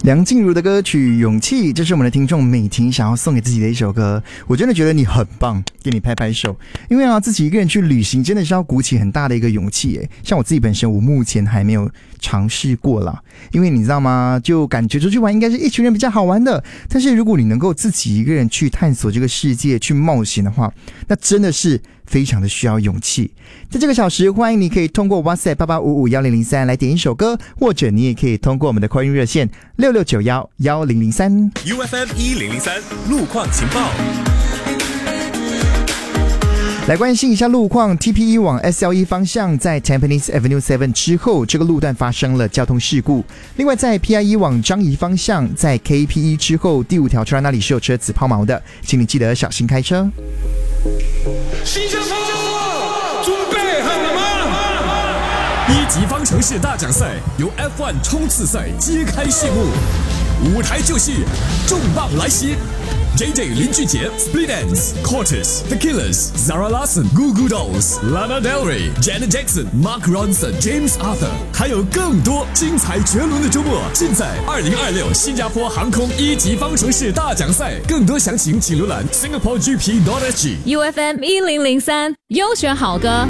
梁静茹的歌曲《勇气》，这是我们的听众美婷想要送给自己的一首歌。我真的觉得你很棒，给你拍拍手。因为自己一个人去旅行真的是要鼓起很大的一个勇气耶。像我自己本身，我目前还没有尝试过啦。因为你知道吗，就感觉出去玩应该是一群人比较好玩的，但是如果你能够自己一个人去探索这个世界，去冒险的话，那真的是非常的需要勇气。在这个小时，欢迎你可以通过 WhatsApp 88551003来点一首歌，或者你也可以通过我们的call in热线66911003 UFM 1003路况情报。 来关心一下路况 ，TPE 往 SL1 方向在 Tampines Avenue 7之后，这个路段发生了交通事故。另外，在 PIE 往樟宜方向，在 KPE 之后第5条车那里是有车子抛锚的，请你记得小心开车。 新加坡，准备好了吗？ 一级方程式大奖赛由 F1 冲刺赛揭开序幕，舞台就绪，重磅来袭。JJ 林俊杰 Split Enz Cortez The Killers Zara Larsson Goo Goo Dolls Lana Del Rey Janet Jackson Mark Ronson James Arthur 还有更多精彩绝伦的周末尽在2026新加坡航空一级方程式大奖赛，更多详情请浏览 singaporegp.sg UFM 1003优选好歌。